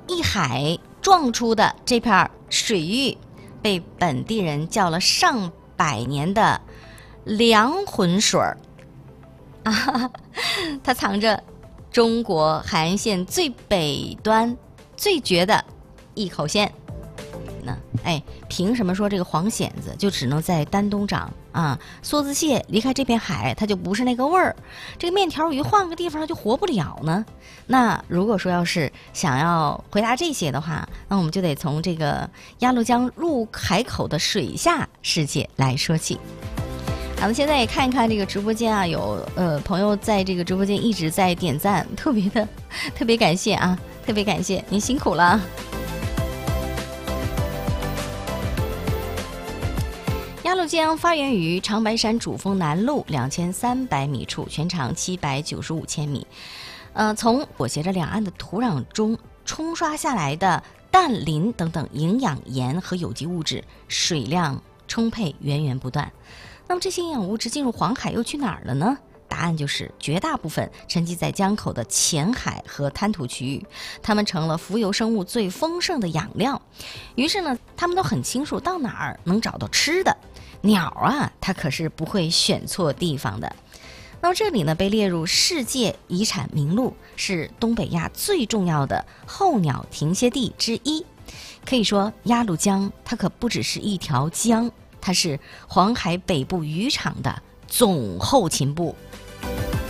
一海撞出的这片水域，被本地人叫了上百年的梁浑水啊，它藏着中国海岸线最北端最绝的一口鲜。凭什么说这个黄蚬子就只能在丹东长啊？梭子蟹离开这片海，它就不是那个味儿。这个面条鱼换个地方它就活不了呢？那如果说要是想要回答这些的话，那我们就得从这个鸭绿江入海口的水下世界来说起。咱们现在也看一看这个直播间啊，有朋友在这个直播间一直在点赞，特别感谢啊，特别感谢您辛苦了。鸭绿江发源于长白山主峰南麓2300米处，全长795千米。从裹挟着两岸的土壤中冲刷下来的氮磷等等营养盐和有机物质，水量充沛，源源不断。那么这些营养物质进入黄海又去哪儿了呢？答案就是绝大部分沉积在江口的浅海和滩涂区域，它们成了浮游生物最丰盛的养料。于是呢，它们都很清楚到哪儿能找到吃的。鸟啊，它可是不会选错地方的。那么这里呢，被列入世界遗产名录，是东北亚最重要的候鸟停歇地之一。可以说，鸭绿江它可不只是一条江，它是黄海北部渔场的总后勤部。